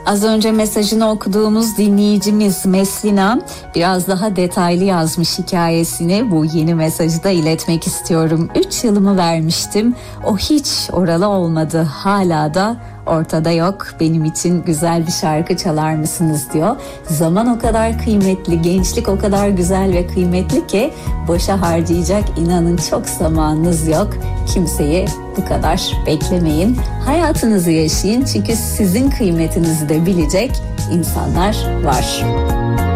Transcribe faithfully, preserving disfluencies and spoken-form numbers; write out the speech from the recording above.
Az önce mesajını okuduğumuz dinleyicimiz Meslina biraz daha detaylı yazmış hikayesini. Bu yeni mesajı da iletmek istiyorum. Üç yılımı vermiştim. O hiç oralı olmadı. Hala da ortada yok. Benim için güzel bir şarkı çalar mısınız diyor. Zaman o kadar kıymetli, gençlik o kadar güzel ve kıymetli ki boşa harcayacak inanın çok zamanınız yok. Kimseyi bu kadar beklemeyin. Hayatınızı yaşayın çünkü sizin kıymetinizi de bilecek insanlar var.